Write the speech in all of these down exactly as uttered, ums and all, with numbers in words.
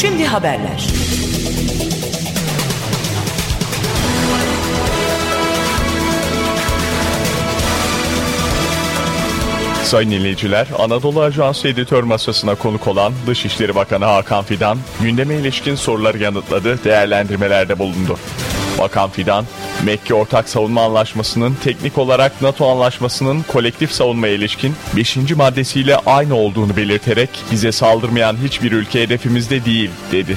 Şimdi haberler. Sayın dinleyiciler, Anadolu Ajansı editör masasına konuk olan Dışişleri Bakanı Hakan Fidan, gündeme ilişkin soruları yanıtladı, değerlendirmelerde bulundu. Bakan Fidan, Mekke Ortak Savunma Anlaşması'nın teknik olarak NATO Anlaşması'nın kolektif savunmaya ilişkin beşinci maddesiyle aynı olduğunu belirterek bize saldırmayan hiçbir ülke hedefimizde değil, dedi.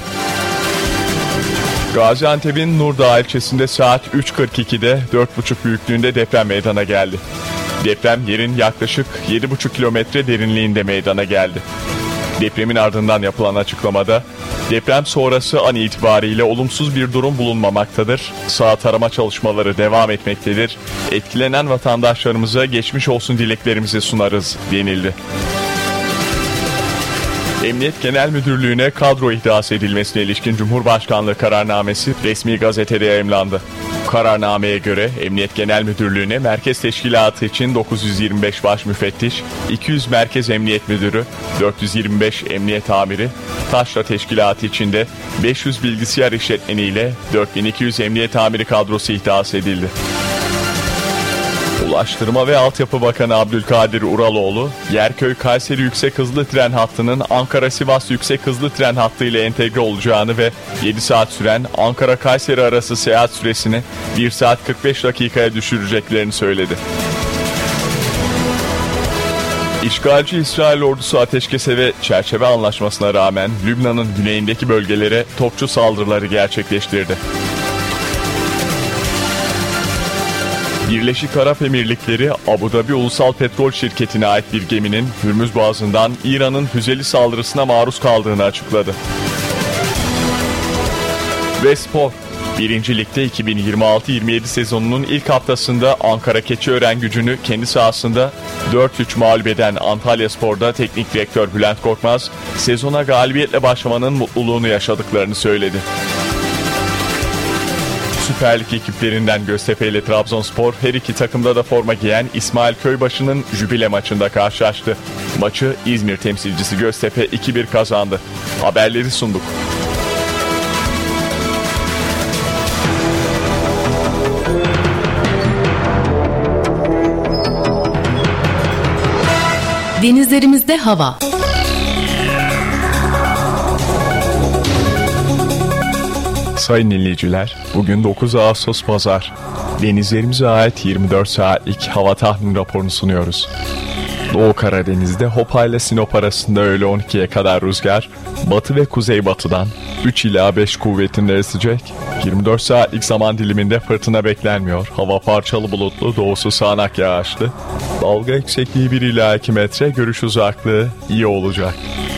Gaziantep'in Nurdağ ilçesinde saat üç kırk ikide dört buçuk büyüklüğünde deprem meydana geldi. Deprem yerin yaklaşık yedi buçuk kilometre derinliğinde meydana geldi. Depremin ardından yapılan açıklamada, deprem sonrası an itibariyle olumsuz bir durum bulunmamaktadır. Saat arama çalışmaları devam etmektedir. Etkilenen vatandaşlarımıza geçmiş olsun dileklerimizi sunarız, denildi. Emniyet Genel Müdürlüğü'ne kadro ihdası edilmesine ilişkin Cumhurbaşkanlığı kararnamesi resmi gazetede yayımlandı. Kararnameye göre Emniyet Genel Müdürlüğü'ne Merkez Teşkilatı için dokuz yüz yirmi beş baş müfettiş, iki yüz Merkez Emniyet Müdürü, dört yüz yirmi beş Emniyet Amiri, Taşra Teşkilatı içinde beş yüz bilgisayar işletmeniyle dört bin iki yüz Emniyet Amiri kadrosu ihdas edildi. Ulaştırma ve Altyapı Bakanı Abdülkadir Uraloğlu, Yerköy-Kayseri yüksek hızlı tren hattının Ankara-Sivas yüksek hızlı tren hattı ile entegre olacağını ve yedi saat süren Ankara-Kayseri arası seyahat süresini bir saat kırk beş dakikaya düşüreceklerini söyledi. İşgalci İsrail ordusu ateşkese ve çerçeve anlaşmasına rağmen Lübnan'ın güneyindeki bölgelere topçu saldırıları gerçekleştirdi. Birleşik Arap Emirlikleri, Abu Dhabi Ulusal Petrol Şirketi'ne ait bir geminin Hürmüz Boğazı'ndan İran'ın füzeli saldırısına maruz kaldığını açıkladı. Ve spor. birinci Lig'de iki bin yirmi altı yirmi yedi sezonunun ilk haftasında Ankara Keçiören Gücü'nü kendi sahasında dört üç mağlup eden Antalyaspor'da teknik direktör Bülent Korkmaz, sezona galibiyetle başlamanın mutluluğunu yaşadıklarını söyledi. Süper Lig ekiplerinden Göztepe ile Trabzonspor her iki takımda da forma giyen İsmail Köybaşı'nın jübile maçında karşılaştı. Maçı İzmir temsilcisi Göztepe iki bir kazandı. Haberleri sunduk. Denizlerimizde hava. Sayın dinleyiciler, bugün dokuz Ağustos Pazar. Denizlerimize ait yirmi dört saatlik hava tahmin raporunu sunuyoruz. Doğu Karadeniz'de Hopa ile Sinop arasında öğle on ikiye kadar rüzgar, batı ve kuzeybatıdan üç ila beş kuvvetinde esecek. yirmi dört saatlik zaman diliminde fırtına beklenmiyor. Hava parçalı bulutlu, doğusu sağanak yağışlı. Dalga yüksekliği bir ila iki metre, görüş uzaklığı iyi olacak.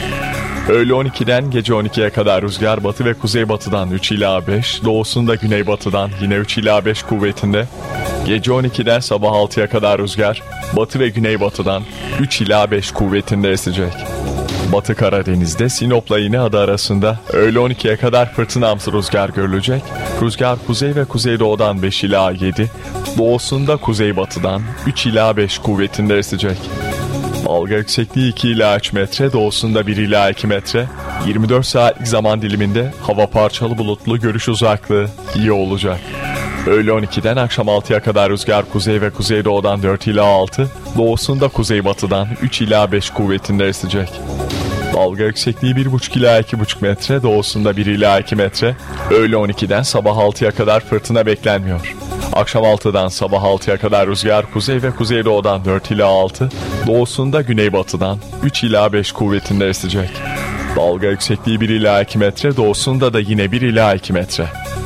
Öğle on ikiden gece on ikiye kadar rüzgar batı ve kuzeybatıdan üç ila beş, doğusunda güneybatıdan yine üç ila beş kuvvetinde. Gece on ikiden sabah altıya kadar rüzgar batı ve güneybatıdan üç ila beş kuvvetinde esecek. Batı Karadeniz'de Sinop'la İğneada arasında öğle on ikiye kadar fırtınamsı rüzgar görülecek. Rüzgar kuzey ve kuzeydoğudan beş ila yedi, doğusunda kuzeybatıdan üç ila beş kuvvetinde esecek. Dalga yüksekliği iki ila üç metre, doğusunda bir ila iki metre. yirmi dört saatlik zaman diliminde hava parçalı bulutlu, görüş uzaklığı iyi olacak. Öğle on ikiden akşam altıya kadar rüzgar kuzey ve kuzeydoğudan dört ila altı, doğusunda kuzeybatıdan üç ila beş kuvvetinde esecek. Dalga yüksekliği bir buçuk ila iki buçuk metre, doğusunda bir ila iki metre. Öğle on ikiden sabah altıya kadar fırtına beklenmiyor. Akşam altıdan sabah altıya kadar rüzgar kuzey ve kuzeydoğudan dört ila altı, doğusunda güneybatıdan üç ila beş kuvvetinde esecek. Dalga yüksekliği bir ila iki metre, doğusunda da yine bir ila iki metre.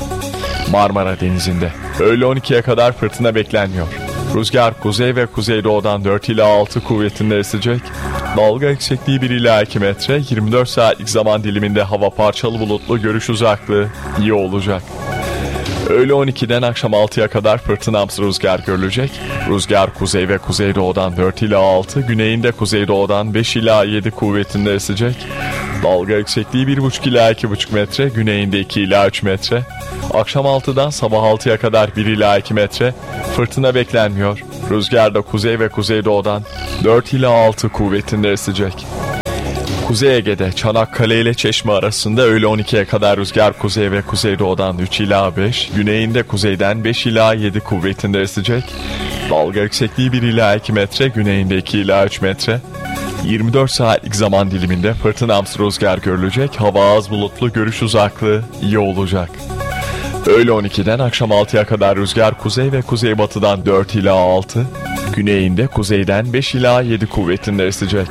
Marmara Denizi'nde öğle on ikiye kadar fırtına beklenmiyor. Rüzgar kuzey ve kuzeydoğudan dört ila altı kuvvetinde esecek. Dalga yüksekliği bir ila iki metre, yirmi dört saatlik zaman diliminde hava parçalı bulutlu, görüş uzaklığı iyi olacak. Öğle on ikiden akşam altıya kadar fırtınamsı rüzgar görülecek. Rüzgar kuzey ve kuzeydoğudan dört ila altı, güneyinde kuzeydoğudan beş ila yedi kuvvetinde esecek. Dalga yüksekliği bir buçuk ila iki buçuk metre, güneyinde iki ila üç metre. Akşam altıdan sabah altıya kadar bir ila iki metre. Fırtına beklenmiyor. Rüzgar da kuzey ve kuzeydoğudan dört ila altı kuvvetinde esecek. Kuzey Ege'de Çanakkale ile Çeşme arasında öğle on ikiye kadar rüzgar kuzey ve kuzeydoğudan üç ila beş, güneyinde kuzeyden beş ila yedi kuvvetinde esecek. Dalga yüksekliği bir ila iki metre, güneyinde iki ila üç metre. yirmi dört saatlik zaman diliminde fırtınamsı rüzgar görülecek. Hava az bulutlu, görüş uzaklığı iyi olacak. Öğle on ikiden akşam altıya kadar rüzgar kuzey ve kuzeybatıdan dört ila altı, güneyinde kuzeyden beş ila yedi kuvvetinde esecek.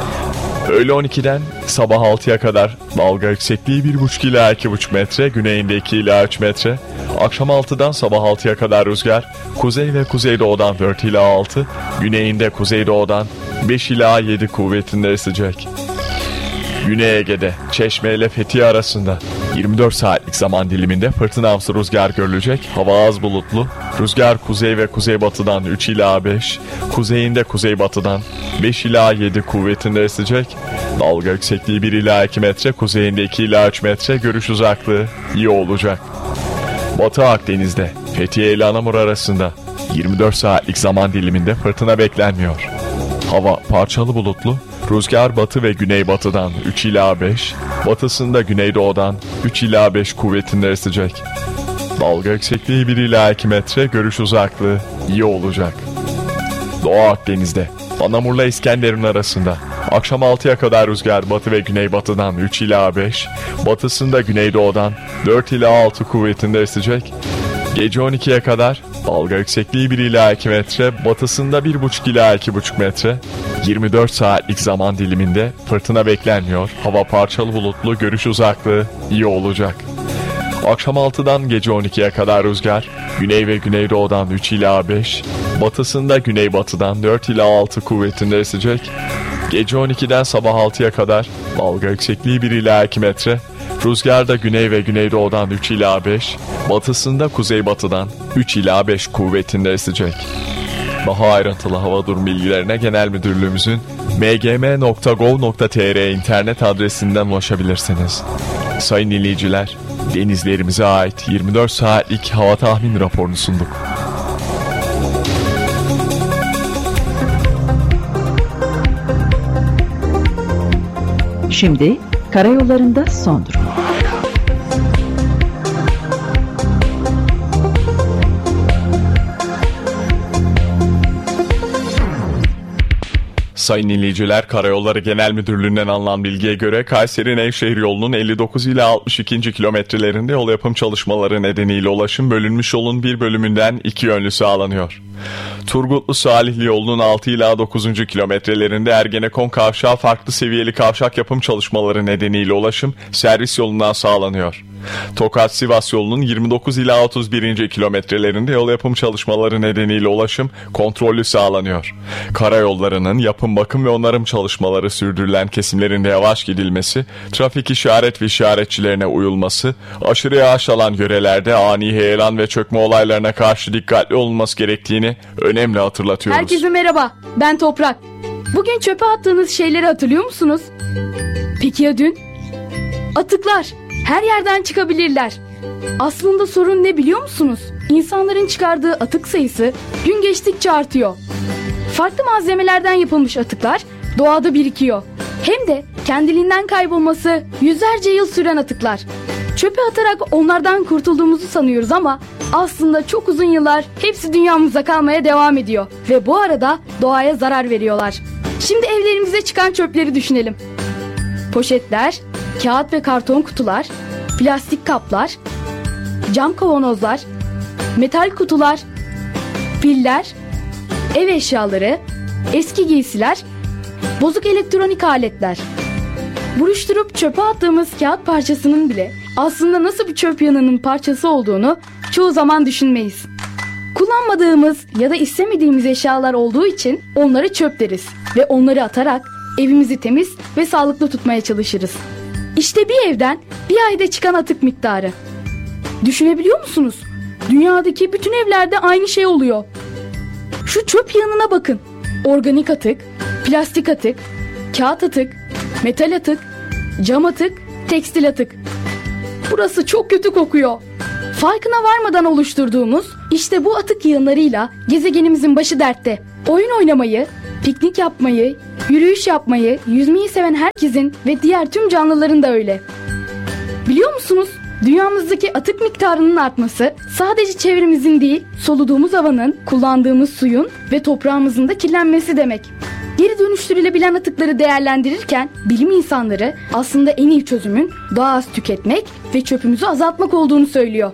Öğle on ikiden sabah altıya kadar dalga yüksekliği bir buçuk ila iki buçuk metre, güneyinde iki ila üç metre. Akşam altıdan sabah altıya kadar rüzgar kuzey ve kuzeydoğudan dört ila altı, güneyinde kuzeydoğudan beş ila yedi kuvvetinde esecek. Güney Ege'de Çeşme ile Fethiye arasında yirmi dört saatlik zaman diliminde fırtınamsı rüzgar görülecek. Hava az bulutlu. Rüzgar kuzey ve kuzeybatıdan üç ila beş, kuzeyinde kuzeybatıdan beş ila yedi kuvvetinde esecek. Dalga yüksekliği bir ila iki metre, kuzeyinde iki ila üç metre, görüş uzaklığı iyi olacak. Batı Akdeniz'de Fethiye ile Anamur arasında yirmi dört saatlik zaman diliminde fırtına beklenmiyor. Hava parçalı bulutlu. Rüzgar batı ve güneybatıdan üç ila beş, batısında güneydoğudan üç ila beş kuvvetinde esecek. Dalga yüksekliği bir ila iki metre, görüş uzaklığı iyi olacak. Doğu Akdeniz'de Anamur'la İskenderun arasında akşam altıya kadar rüzgar batı ve güneybatıdan üç ila beş, batısında güneydoğudan dört ila altı kuvvetinde esecek. Gece on ikiye kadar dalga yüksekliği bir ila iki metre, batısında bir buçuk ila iki buçuk metre. yirmi dört saatlik zaman diliminde fırtına beklenmiyor. Hava parçalı bulutlu, görüş uzaklığı iyi olacak. Akşam altıdan gece on ikiye kadar rüzgar güney ve güneydoğudan üç ila beş, batısında güneybatıdan dört ila altı kuvvetinde esecek. Gece on ikiden sabah altıya kadar dalga yüksekliği bir ila iki metre. Rüzgar da güney ve güneydoğudan üç ila beş, batısında kuzeybatıdan üç ila beş kuvvetinde esecek. Daha ayrıntılı hava durumu bilgilerine Genel Müdürlüğümüzün m g m nokta gov nokta t r internet adresinden ulaşabilirsiniz. Sayın dinleyiciler, denizlerimize ait yirmi dört saatlik hava tahmin raporunu sunduk. Şimdi karayollarında son durum. Sayın dinleyiciler, Karayolları Genel Müdürlüğü'nden alınan bilgiye göre Kayseri-Nevşehir yolunun elli dokuz ila altmış ikinci kilometrelerinde yol yapım çalışmaları nedeniyle ulaşım bölünmüş yolun bir bölümünden iki yönlü sağlanıyor. Turgutlu-Salihli yolunun altı ila dokuzuncu kilometrelerinde Ergenekon kavşağı farklı seviyeli kavşak yapım çalışmaları nedeniyle ulaşım servis yolundan sağlanıyor. Tokat-Sivas yolunun yirmi dokuz ila otuz birinci kilometrelerinde yol yapım çalışmaları nedeniyle ulaşım kontrollü sağlanıyor. Karayollarının yapım, bakım ve onarım çalışmaları sürdürülen kesimlerinde yavaş gidilmesi, trafik işaret ve işaretçilerine uyulması, aşırı yağış alan yörelerde ani heyelan ve çökme olaylarına karşı dikkatli olunması gerektiğini önemli hatırlatıyoruz. Herkese merhaba, ben Toprak. Bugün çöpe attığınız şeyleri hatırlıyor musunuz? Peki ya dün? Atıklar her yerden çıkabilirler. Aslında sorun ne biliyor musunuz? İnsanların çıkardığı atık sayısı gün geçtikçe artıyor. Farklı malzemelerden yapılmış atıklar doğada birikiyor. Hem de kendiliğinden kaybolması yüzlerce yıl süren atıklar. Çöpe atarak onlardan kurtulduğumuzu sanıyoruz ama aslında çok uzun yıllar hepsi dünyamıza kalmaya devam ediyor. Ve bu arada doğaya zarar veriyorlar. Şimdi evlerimize çıkan çöpleri düşünelim. Poşetler, kağıt ve karton kutular, plastik kaplar, cam kavanozlar, metal kutular, piller, ev eşyaları, eski giysiler, bozuk elektronik aletler. Buruşturup çöpe attığımız kağıt parçasının bile aslında nasıl bir çöp yığınının parçası olduğunu çoğu zaman düşünmeyiz. Kullanmadığımız ya da istemediğimiz eşyalar olduğu için onları çöp deriz ve onları atarak evimizi temiz ve sağlıklı tutmaya çalışırız. İşte bir evden bir ayda çıkan atık miktarı. Düşünebiliyor musunuz? Dünyadaki bütün evlerde aynı şey oluyor. Şu çöp yığınına bakın. Organik atık, plastik atık, kağıt atık, metal atık, cam atık, tekstil atık. Burası çok kötü kokuyor. Farkına varmadan oluşturduğumuz işte bu atık yığınlarıyla gezegenimizin başı dertte. Oyun oynamayı, Piknik yapmayı, yürüyüş yapmayı, yüzmeyi seven herkesin ve diğer tüm canlıların da öyle. Biliyor musunuz? Dünyamızdaki atık miktarının artması sadece çevremizin değil, soluduğumuz havanın, kullandığımız suyun ve toprağımızın da kirlenmesi demek. Geri dönüştürülebilen atıkları değerlendirirken bilim insanları aslında en iyi çözümün daha az tüketmek ve çöpümüzü azaltmak olduğunu söylüyor.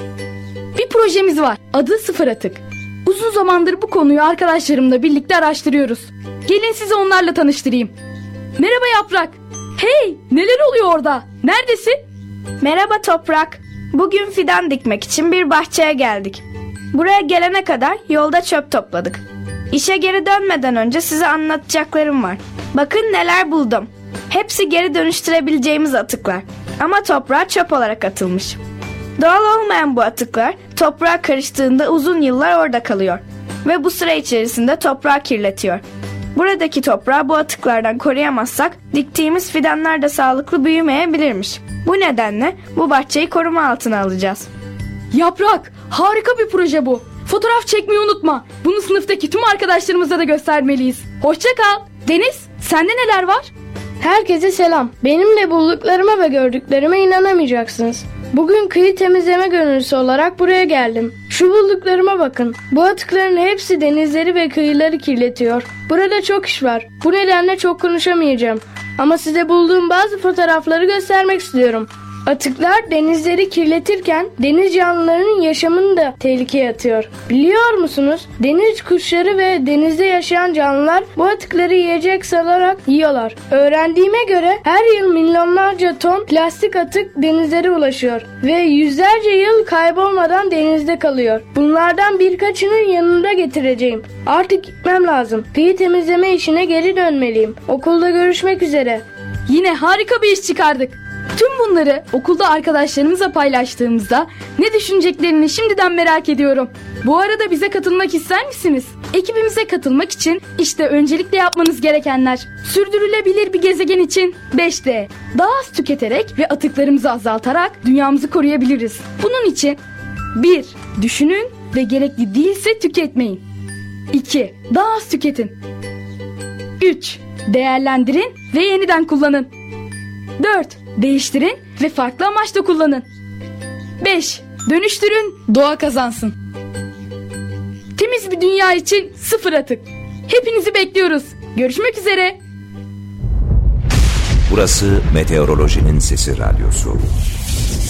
Bir projemiz var. Adı Sıfır Atık. Uzun zamandır bu konuyu arkadaşlarımla birlikte araştırıyoruz. Gelin sizi onlarla tanıştırayım. Merhaba Yaprak. Hey, neler oluyor orada? Neredesin? Merhaba Toprak. Bugün fidan dikmek için bir bahçeye geldik. Buraya gelene kadar yolda çöp topladık. İşe geri dönmeden önce size anlatacaklarım var. Bakın neler buldum. Hepsi geri dönüştürebileceğimiz atıklar. Ama toprağa çöp olarak atılmış. Doğal olmayan bu atıklar toprağa karıştığında uzun yıllar orada kalıyor. Ve bu süre içerisinde toprağı kirletiyor. Buradaki toprağı bu atıklardan koruyamazsak diktiğimiz fidanlar da sağlıklı büyümeyebilirmiş. Bu nedenle bu bahçeyi koruma altına alacağız. Yaprak, harika bir proje bu. Fotoğraf çekmeyi unutma. Bunu sınıftaki tüm arkadaşlarımıza da göstermeliyiz. Hoşça kal. Deniz, sende neler var? Herkese selam. Benimle bulduklarıma ve gördüklerime inanamayacaksınız. Bugün kıyı temizleme gönüllüsü olarak buraya geldim. Şu bulduklarıma bakın. Bu atıkların hepsi denizleri ve kıyıları kirletiyor. Burada çok iş var. Bu nedenle çok konuşamayacağım. Ama size bulduğum bazı fotoğrafları göstermek istiyorum. Atıklar denizleri kirletirken deniz canlılarının yaşamını da tehlikeye atıyor. Biliyor musunuz? Deniz kuşları ve denizde yaşayan canlılar bu atıkları yiyecek sanarak yiyorlar. Öğrendiğime göre her yıl milyonlarca ton plastik atık denizlere ulaşıyor ve yüzlerce yıl kaybolmadan denizde kalıyor. Bunlardan birkaçının yanında getireceğim. Artık gitmem lazım. Kıyı temizleme işine geri dönmeliyim. Okulda görüşmek üzere. Yine harika bir iş çıkardık. Tüm bunları okulda arkadaşlarımızla paylaştığımızda ne düşüneceklerini şimdiden merak ediyorum. Bu arada bize katılmak ister misiniz? Ekibimize katılmak için işte öncelikle yapmanız gerekenler. Sürdürülebilir bir gezegen için beş D. Daha az tüketerek ve atıklarımızı azaltarak dünyamızı koruyabiliriz. Bunun için bir Düşünün ve gerekli değilse tüketmeyin. iki Daha az tüketin. üç Değerlendirin ve yeniden kullanın. dört Değiştirin ve farklı amaçla kullanın. beş Dönüştürün, doğa kazansın. Temiz bir dünya için sıfır atık. Hepinizi bekliyoruz. Görüşmek üzere. Burası Meteorolojinin Sesi Radyosu.